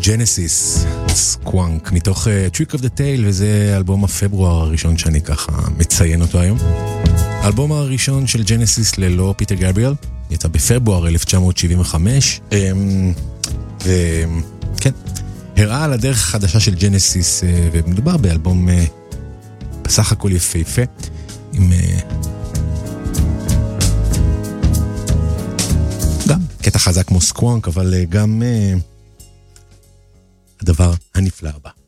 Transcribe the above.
ג'נסיס, סקוואנק, מתוך Trick of the Tail, וזה אלבום הפברואר הראשון שאני ככה מציין אותו היום. האלבום הראשון של ג'נסיס ללא פיטר גבריאל, יצא בפברואר 1975, וכן, הראה על הדרך החדשה של ג'נסיס, ומדובר באלבום בסך הכל יפהפה, עם גם קטע חזק כמו סקוואנק, אבל גם הדבר הנפלא הבא.